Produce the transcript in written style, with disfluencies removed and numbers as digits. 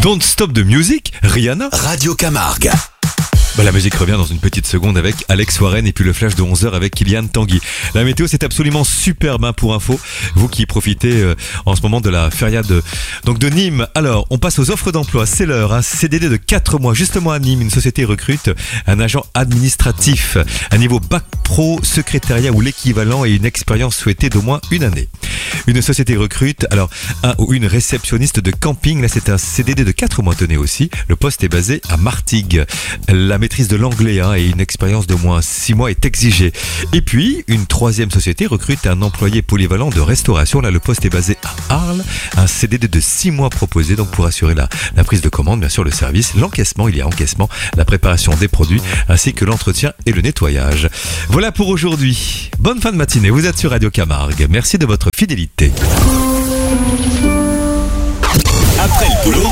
Don't Stop the Music, Rihanna. Radio Camargue. La musique revient dans une petite seconde avec Alex Warren et puis le flash de 11h avec Kylian Tanguy. La météo, c'est absolument superbe pour info. Vous qui profitez en ce moment de la feria de Nîmes. Alors, on passe aux offres d'emploi. C'est l'heure. Un CDD de 4 mois. Justement à Nîmes, une société recrute un agent administratif à niveau bac pro, secrétariat ou l'équivalent et une expérience souhaitée d'au moins une année. Une société recrute un ou une réceptionniste de camping. Là, c'est un CDD de 4 mois. Tenez aussi. Le poste est basé à Martigues. La maîtrise de l'anglais et une expérience d'au moins 6 mois est exigée. Et puis, une troisième société recrute un employé polyvalent de restauration. Là, le poste est basé à Arles. Un CDD de 6 mois proposé donc pour assurer la prise de commande, bien sûr, le service, l'encaissement, il y a encaissement, la préparation des produits, ainsi que l'entretien et le nettoyage. Voilà pour aujourd'hui. Bonne fin de matinée. Vous êtes sur Radio Camargue. Merci de votre fidélité. Après le boulot,